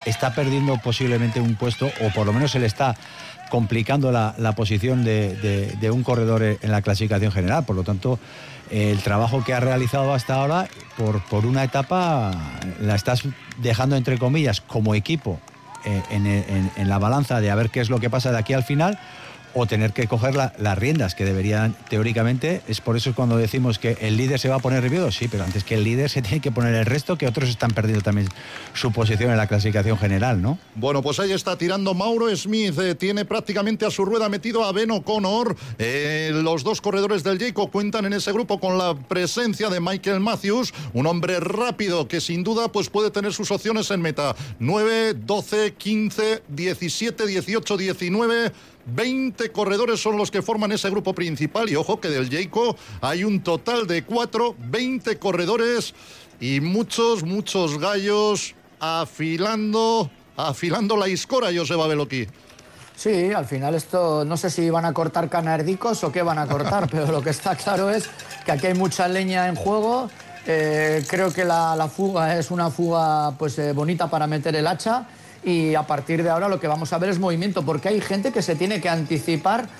está perdiendo posiblemente un puesto, o por lo menos se le está complicando la posición de un corredor en la clasificación general. Por lo tanto, el trabajo que ha realizado hasta ahora por una etapa la estás dejando, entre comillas, como equipo en la balanza de a ver qué es lo que pasa de aquí al final, o tener que coger las riendas que deberían, teóricamente. Es por eso cuando decimos que el líder se va a poner nervioso, sí, pero antes que el líder se tiene que poner el resto, que otros están perdiendo también su posición en la clasificación general, ¿no? Bueno, pues ahí está tirando Mauro Smith, tiene prácticamente a su rueda metido a Ben O'Connor. Los dos corredores del Jayco cuentan en ese grupo con la presencia de Michael Matthews, un hombre rápido que sin duda pues puede tener sus opciones en meta. 9, 12, 15, 17, 18, 19... 20 corredores son los que forman ese grupo principal, y ojo que del Jayco hay un total de 20 corredores y muchos gallos afilando la iscora, Joseba Beloki. Sí, al final esto, no sé si van a cortar canardicos o qué van a cortar, pero lo que está claro es que aquí hay mucha leña en juego. Creo que la fuga es una fuga pues bonita para meter el hacha. Y a partir de ahora lo que vamos a ver es movimiento, porque hay gente que se tiene que anticipar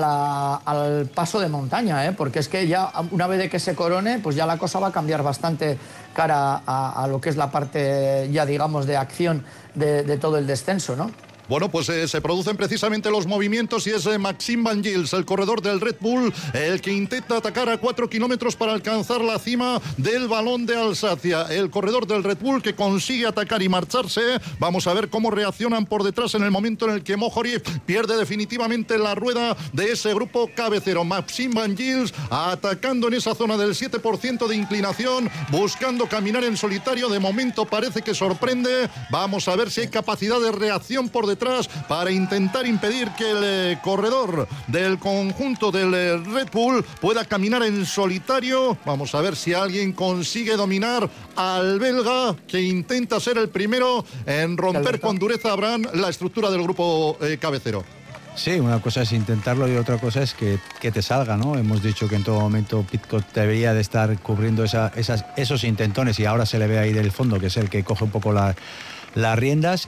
al paso de montaña, porque es que ya una vez de que se corone, pues ya la cosa va a cambiar bastante cara a lo que es la parte ya digamos de acción de todo el descenso, ¿no? Bueno, pues se producen precisamente los movimientos y es Maxime Van Gils, el corredor del Red Bull, el que intenta atacar a 4 kilómetros para alcanzar la cima del Balón de Alsacia. El corredor del Red Bull que consigue atacar y marcharse. Vamos a ver cómo reaccionan por detrás en el momento en el que Mohoric pierde definitivamente la rueda de ese grupo cabecero. Maxime Van Gils atacando en esa zona del 7% de inclinación, buscando caminar en solitario. De momento parece que sorprende. Vamos a ver si hay capacidad de reacción por detrás para intentar impedir que el corredor del conjunto del Red Bull pueda caminar en solitario. Vamos a ver si alguien consigue dominar al belga, que intenta ser el primero en romper con dureza, Abraham, la estructura del grupo cabecero. Sí, una cosa es intentarlo y otra cosa es que te salga, ¿no? Hemos dicho que en todo momento Pidcock debería de estar cubriendo esos intentones, y ahora se le ve ahí del fondo, que es el que coge un poco las riendas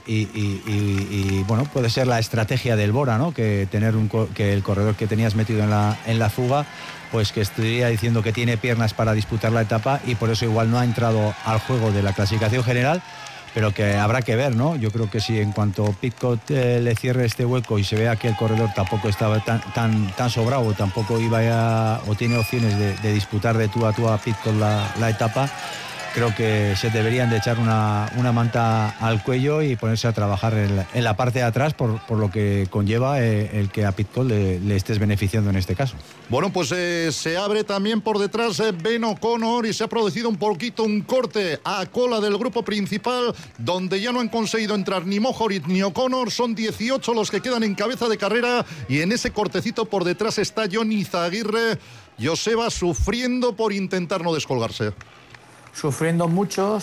y bueno, puede ser la estrategia del Bora, ¿no? Que tener que el corredor que tenías metido en la fuga, pues que estaría diciendo que tiene piernas para disputar la etapa, y por eso igual no ha entrado al juego de la clasificación general, pero que habrá que ver, ¿no? Yo creo que si en cuanto Pidcock le cierre este hueco y se vea que el corredor tampoco estaba tan sobrado, tampoco iba o tiene opciones de disputar de tú a Pidcock la etapa, creo que se deberían de echar una manta al cuello y ponerse a trabajar en la parte de atrás, por lo que conlleva el que a Pidcock le estés beneficiando en este caso. Bueno, pues se abre también por detrás Ben O'Connor, y se ha producido un poquito un corte a cola del grupo principal, donde ya no han conseguido entrar ni Mohoric ni O'Connor. Son 18 los que quedan en cabeza de carrera, y en ese cortecito por detrás está Jon Izaguirre. Joseba sufriendo por intentar no descolgarse. Sufriendo mucho,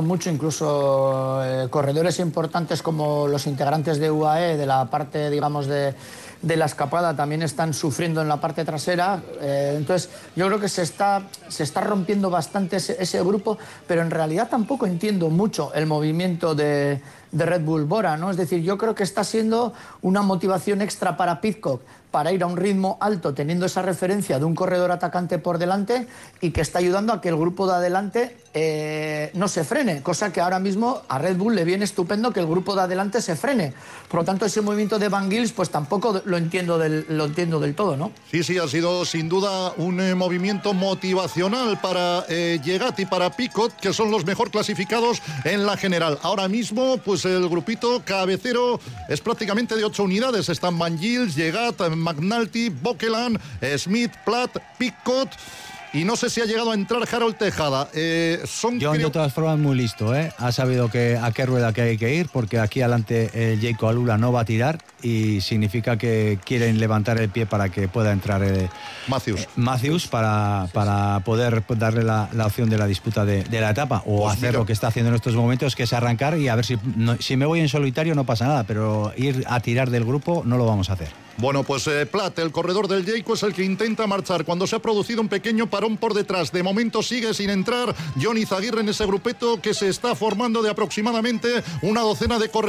incluso corredores importantes como los integrantes de UAE, de la parte, digamos, de la escapada, también están sufriendo en la parte trasera. Entonces, yo creo que se está rompiendo bastante ese grupo, pero en realidad tampoco entiendo mucho el movimiento de Red Bull Bora, ¿no? Es decir, yo creo que está siendo una motivación extra para Pidcock, para ir a un ritmo alto, teniendo esa referencia de un corredor atacante por delante, y que está ayudando a que el grupo de adelante no se frene, cosa que ahora mismo a Red Bull le viene estupendo que el grupo de adelante se frene. Por lo tanto, ese movimiento de Van Gils, pues tampoco lo entiendo del todo, ¿no? Sí, ha sido sin duda un movimiento motivacional para Llegat y para Pidcock, que son los mejor clasificados en la general. Ahora mismo, pues el grupito cabecero es prácticamente de 8 unidades. Están Van Gils, Llegat, McNulty, Bokeland, Smith, Platt, Pidcock, y no sé si ha llegado a entrar Harold Tejada. John, de todas formas, muy listo, ¿eh? Ha sabido a qué rueda que hay que ir, porque aquí adelante el Jayco Alula no va a tirar, y significa que quieren levantar el pie para que pueda entrar Matthews para poder darle la opción de la disputa de la etapa, o pues hacer lo que está haciendo en estos momentos, que es arrancar, y a ver si me voy en solitario no pasa nada, pero ir a tirar del grupo no lo vamos a hacer. Bueno, pues Platt, el corredor del Jayco, es el que intenta marchar cuando se ha producido un pequeño parón por detrás. De momento sigue sin entrar Jon Izaguirre en ese grupeto que se está formando de aproximadamente una docena de corredores.